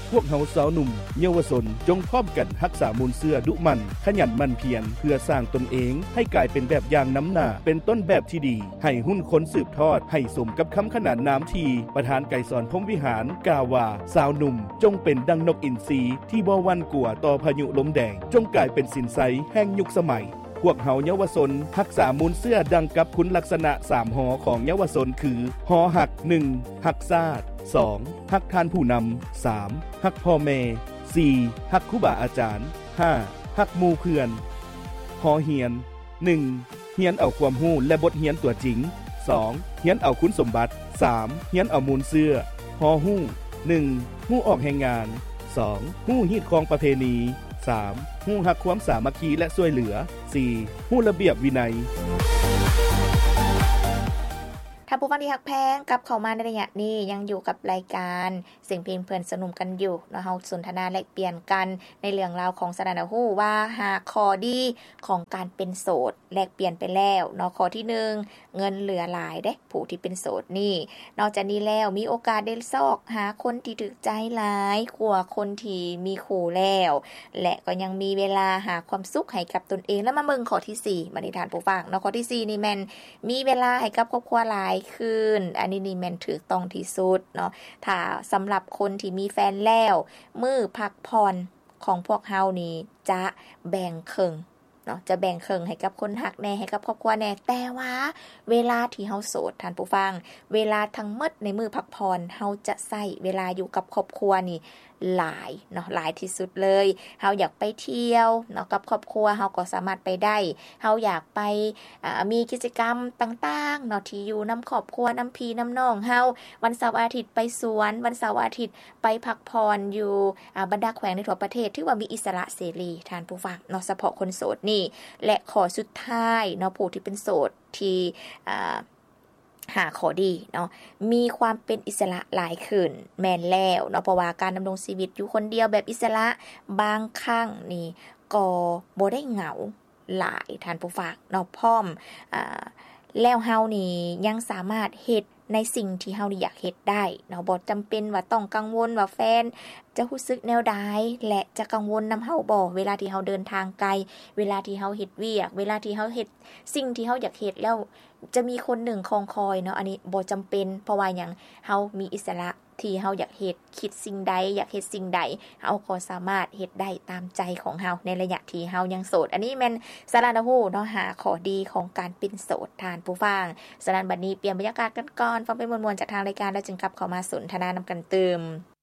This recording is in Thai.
พวกเฮาสาวหนุ่มเยาวชนจงพร้อมกันรักษามูลเสื้อดุมันขยันมันเพียรเพื่อสร้างตนเองให้กลายเป็นแบบอย่างน้ำหน้าเป็นต้นแบบที่ดีให้หุ้นคนสืบทอดให้สมกับคำขนานนามที่ประธานไกรสอนพรหมวิหารกล่าวว่าสาวหนุ่มจงเป็นดังนกอินทรีที่บ่หวั่นกลัวต่อพายุลมแดงจงกลายเป็นสินไสแห่งยุคสมัยพวกเฮาเยาวชนรักษามูลเสื้อดังกับคุณลักษณะ3หอของเยาวชนคือหอหัก1หักชาติ2ฮักทานผู้นำ3ฮักพ่อแม่4ฮักครูบาอาจารย์5ฮักหมู่เพื่อนหอเหียน1เหียนเอาความรู้และบทเหียนตัวจริง2เหียนเอาคุณสมบัติ3เหียนเอามูลเสื้อหอฮู้1ฮู้ออกแห่งงาน2ฮู้ฮีดของประเพณี3ฮู้ฮักความสามัคคีและช่วยเหลือ4ฮู้ระเบียบวินัยถ้าผู้ฟังที่ฮักแพงกับเข้ามาในระยะนี้ยังอยู่กับรายการเสียงเพลงเพื่อนสนุมกันอยู่เนาะเฮาสนทนาแลกเปลี่ยนกันในเรื่องราวของสนานฮู้ว่าหาข้อดีของการเป็นโสดแลกเปลี่ยนไปแล้วเนาะข้อที่1เงินเหลือหลายเด้ผู้ที่เป็นโสดนี่นอกจากนี้แล้วมีโอกาสได้ซอกหาคนที่ถูกใจหลายกว่าคนที่มีคู่แล้วและก็ยังมีเวลาหาความสุขให้กับตนเองแล้วมาเบิ่งข้อที่4มานิทานผู้ฟังเนาะข้อที่4นี่แม่นมีเวลาให้กับครอบครัวหลายขึ้นอันนี้นี่แม่นถูกต้องที่สุดเนาะถ้าสำหรับคนที่มีแฟนแล้วมื้อพักผ่อนของพวกเฮานี่จะแบ่งครึ่งเนาะจะแบ่งครึ่งให้กับคนฮักแน่ให้กับครอบครัวแน่แต่ว่าเวลาที่เฮาโสดท่านผู้ฟังเวลาทั้งหมดในมื้อพักผ่อนเฮาจะใช้เวลาอยู่กับครอบครัวนี่หลายเนาะหลายที่สุดเลยเฮาอยากไปเที่ยวเนาะกับครอบครัวเฮาก็สามารถไปได้เฮาอยากไปมีกิจกรรมต่างๆเนาะที่อยู่นำครอบครัวนำพี่นำน้องเฮาวันเสาร์อาทิตย์ไปสวนวันเสาร์อาทิตย์ไปพักผ่อนอยู่บรรดาแขวงในทั่วประเทศที่ว่ามีอิสระเสรีท่านผู้ฟังเนาะเฉพาะคนโสดนี่และข้อสุดท้ายเนาะผู้ที่เป็นโสดที่หาข้อดีเนาะมีความเป็นอิสระหลายขึ้นแม่นแล้วเนาะเพราะว่าการดำรงชีวิตอยู่คนเดียวแบบอิสระบางครั้งนี่ก็บ่ได้เหงาหลายท่านผู้ฟังเนาะพร้อมแล้วเฮานี่ยังสามารถเฮ็ดในสิ่งที่เฮานี่อยากเฮ็ดได้เนาะบ่จำเป็นว่าต้องกังวลว่าแฟนจะรู้สึกแนวใดและจะกังวลนำเฮาบ่เวลาที่เฮาเดินทางไกลเวลาที่เฮาเฮ็ดเวียกเวลาที่เฮาเฮ็ดสิ่งที่เฮาอยากเฮ็ดแล้วจะมีคนหนึ่งคอยคอยเนาะอันนี้บ่จำเป็นเพราะว่าหยังเฮามีอิสระที่เฮาอยากเฮ็ดคิดสิ่งใดอยากเฮ็ดสิ่งใดเฮาก็สามารถเฮ็ดได้ตามใจของเฮาในระยะที่เฮายังโสดอันนี้แม่นสาระฮู้เนาะหาข้อดีของการเป็นโสดท่านผู้ฟังฉะนั้นบัดนี้เปลี่ยนบรรยากาศกันก่อนฟังเป็นมวลๆจากทางรายการแล้วจึงกลับเข้ามาสนทนานำกันเติม